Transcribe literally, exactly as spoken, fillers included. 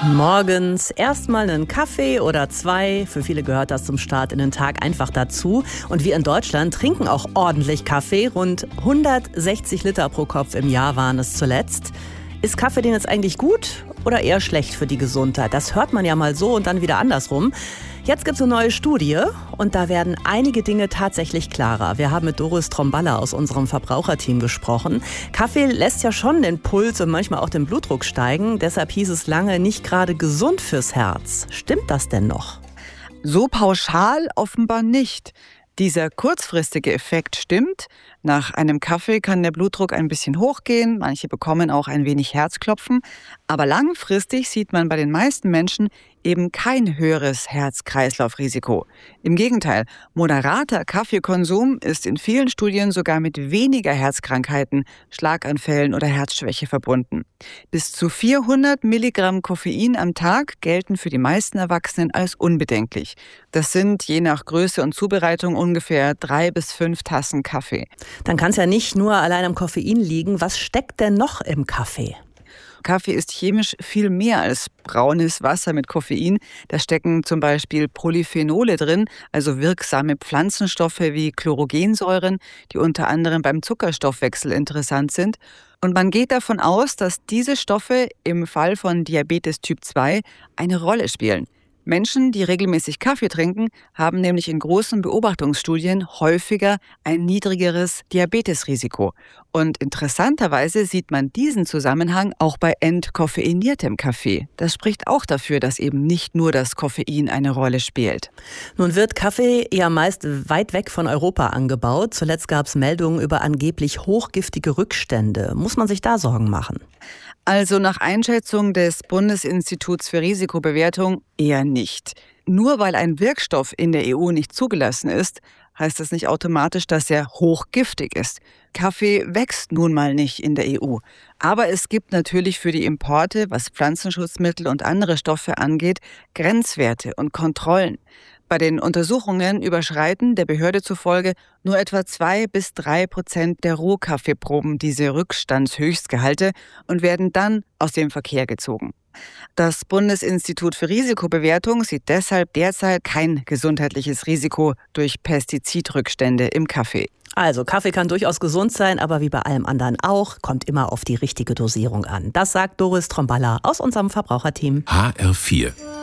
Morgens erstmal einen Kaffee oder zwei. Für viele gehört das zum Start in den Tag einfach dazu. Und wir in Deutschland trinken auch ordentlich Kaffee. Rund hundertsechzig Liter pro Kopf im Jahr waren es zuletzt. Ist Kaffee denn jetzt eigentlich gut oder eher schlecht für die Gesundheit? Das hört man ja mal so und dann wieder andersrum. Jetzt gibt es eine neue Studie und da werden einige Dinge tatsächlich klarer. Wir haben mit Doris Tromballa aus unserem Verbraucherteam gesprochen. Kaffee lässt ja schon den Puls und manchmal auch den Blutdruck steigen. Deshalb hieß es lange nicht gerade gesund fürs Herz. Stimmt das denn noch? So pauschal offenbar nicht. Dieser kurzfristige Effekt stimmt. Nach einem Kaffee kann der Blutdruck ein bisschen hochgehen. Manche bekommen auch ein wenig Herzklopfen. Aber langfristig sieht man bei den meisten Menschen eben kein höheres Herz-Kreislauf-Risiko. Im Gegenteil, moderater Kaffeekonsum ist in vielen Studien sogar mit weniger Herzkrankheiten, Schlaganfällen oder Herzschwäche verbunden. Bis zu vierhundert Milligramm Koffein am Tag gelten für die meisten Erwachsenen als unbedenklich. Das sind je nach Größe und Zubereitung ungefähr drei bis fünf Tassen Kaffee. Dann kann es ja nicht nur allein am Koffein liegen. Was steckt denn noch im Kaffee? Kaffee ist chemisch viel mehr als braunes Wasser mit Koffein. Da stecken zum Beispiel Polyphenole drin, also wirksame Pflanzenstoffe wie Chlorogensäuren, die unter anderem beim Zuckerstoffwechsel interessant sind. Und man geht davon aus, dass diese Stoffe im Fall von Diabetes Typ zwei eine Rolle spielen. Menschen, die regelmäßig Kaffee trinken, haben nämlich in großen Beobachtungsstudien häufiger ein niedrigeres Diabetesrisiko. Und interessanterweise sieht man diesen Zusammenhang auch bei entkoffeiniertem Kaffee. Das spricht auch dafür, dass eben nicht nur das Koffein eine Rolle spielt. Nun wird Kaffee ja meist weit weg von Europa angebaut. Zuletzt gab es Meldungen über angeblich hochgiftige Rückstände. Muss man sich da Sorgen machen? Also nach Einschätzung des Bundesinstituts für Risikobewertung eher nicht. Nur weil ein Wirkstoff in der E U nicht zugelassen ist, heißt das nicht automatisch, dass er hochgiftig ist. Kaffee wächst nun mal nicht in der E U. Aber es gibt natürlich für die Importe, was Pflanzenschutzmittel und andere Stoffe angeht, Grenzwerte und Kontrollen. Bei den Untersuchungen überschreiten der Behörde zufolge nur etwa zwei bis drei Prozent der Rohkaffeeproben diese Rückstandshöchstgehalte und werden dann aus dem Verkehr gezogen. Das Bundesinstitut für Risikobewertung sieht deshalb derzeit kein gesundheitliches Risiko durch Pestizidrückstände im Kaffee. Also Kaffee kann durchaus gesund sein, aber wie bei allem anderen auch, kommt immer auf die richtige Dosierung an. Das sagt Doris Tromballa aus unserem Verbraucherteam. H R vier